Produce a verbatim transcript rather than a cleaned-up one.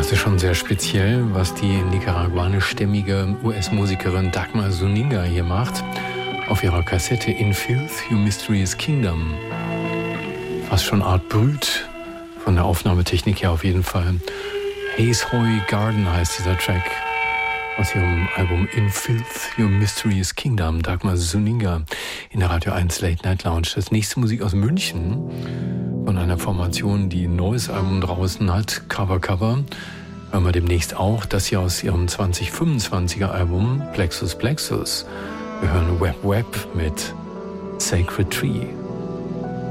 Das ist schon sehr speziell, was die nicaraguanischstämmige U S-Musikerin Dagmar Zuniga hier macht. Auf ihrer Kassette In Filth, Your Mysterious Kingdom. Fast schon Art Brüt, von der Aufnahmetechnik her auf jeden Fall. Hazehoy Garden heißt dieser Track. Aus ihrem Album In Filth, Your Mysterious Kingdom. Dagmar Zuniga in der Radio eins Late Night Lounge. Das nächste Musik aus München. Von einer Formation, die ein neues Album draußen hat. Cover Cover. Hören wir demnächst auch. Das hier aus ihrem zwanzig fünfundzwanziger Album Plexus Plexus. Wir hören Web Web mit Sacred Tree.